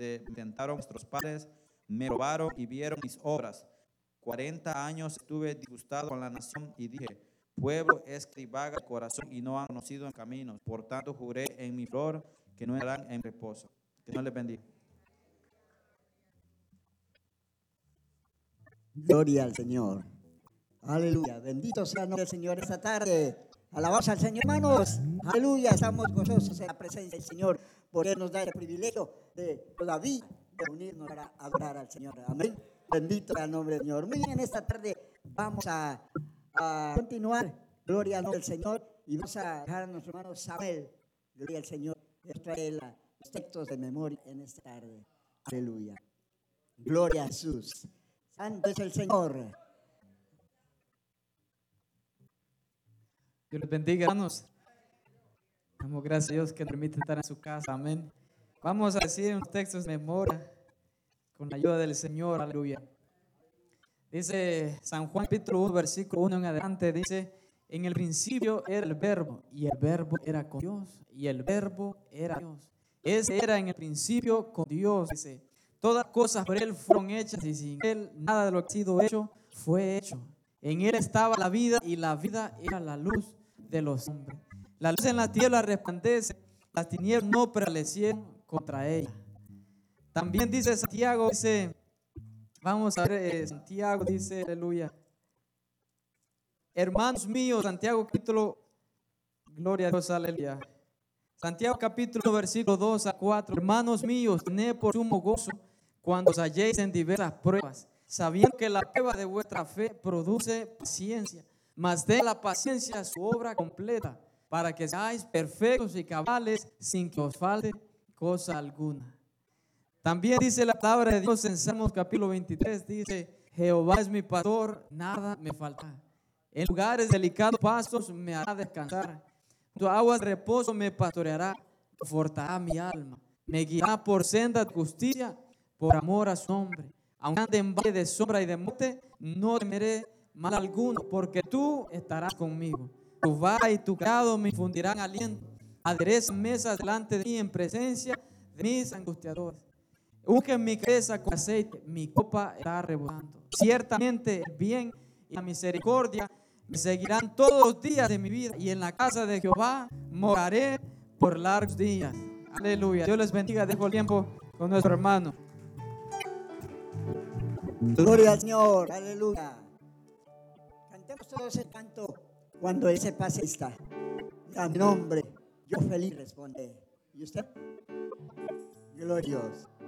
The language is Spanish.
donde intentaron nuestros padres, me probaron y vieron mis obras. 40 años estuve disgustado con la nación y dije, pueblo es que divaga el corazón y no han conocido en caminos. Por tanto juré en mi flor que no entrarán en reposo. Que Dios les bendiga. Gloria al Señor. Aleluya. Bendito sea el nombre del Señor esta tarde. Alabamos al Señor, hermanos. Aleluya. Estamos gozosos en la presencia del Señor, porque nos da el privilegio de todavía reunirnos para adorar al Señor. Amén. Bendito sea el nombre del Señor. Muy bien, esta tarde vamos a continuar. Gloria al nombre del Señor. Y vamos a dejar a nuestro hermano Samuel. Gloria al Señor. Que trae los textos de memoria en esta tarde. Aleluya. Gloria a Jesús. Santo es el Señor. Dios les bendiga, hermanos. Damos gracias a Dios que nos permite estar en su casa. Amén. Vamos a decir unos textos de memoria con la ayuda del Señor. Aleluya. Dice San Juan capítulo 1, versículo 1 en adelante. Dice, en el principio era el verbo, y el verbo era con Dios, y el verbo era Dios. Ese era en el principio con Dios. Dice, todas cosas por Él fueron hechas, y sin Él nada de lo que ha sido hecho fue hecho. En Él estaba la vida, y la vida era la luz de los hombres. La luz en la tierra resplandece, las tinieblas no prevalecieron contra ella. También dice Santiago, dice, vamos a ver, Santiago dice, aleluya. Hermanos míos, Santiago capítulo, gloria a Dios, aleluya. Santiago capítulo versículo 2 a 4. Hermanos míos, tened por sumo gozo cuando os halléis en diversas pruebas, sabiendo que la prueba de vuestra fe produce paciencia. Mas de la paciencia su obra completa, para que seáis perfectos y cabales sin que os falte cosa alguna. También dice la palabra de Dios en Salmos capítulo 23, dice, Jehová es mi pastor, nada me faltará. En lugares delicados pastos me hará descansar. Tu aguas de reposo me pastoreará, confortará mi alma. Me guiará por senda de justicia, por amor a su nombre. Aunque ande en valle de sombra y de muerte, no temeré mal alguno, porque tú estarás conmigo. Tu vara y tu callado me infundirán aliento. Aderezas mesas delante de mí en presencia de mis angustiadores. Unge mi cabeza con aceite, mi copa está rebosando. Ciertamente el bien y la misericordia me seguirán todos los días de mi vida, y en la casa de Jehová moraré por largos días. Aleluya. Dios les bendiga. Dejo el tiempo con nuestro hermano. Gloria al Señor. Aleluya. Cantemos todos el canto cuando Él se pase está. A mi nombre, yo feliz responde. ¿Y usted? Gloria a Dios.